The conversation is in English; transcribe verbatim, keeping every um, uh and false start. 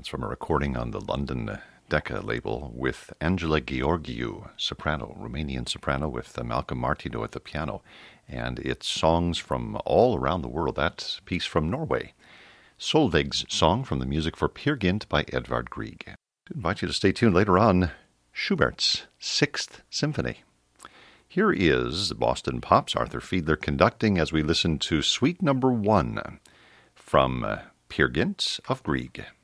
It's from a recording on the London Decca label with Angela Georgiou, soprano, Romanian soprano, with uh, Malcolm Martineau at the piano. And it's songs from all around the world. That piece from Norway. Solveig's song from the music for Peer Gynt by Edvard Grieg. I invite you to stay tuned later on. Schubert's Sixth Symphony. Here is Boston Pop's Arthur Fiedler conducting as we listen to Suite Number One from uh, Peer Gynt of Grieg.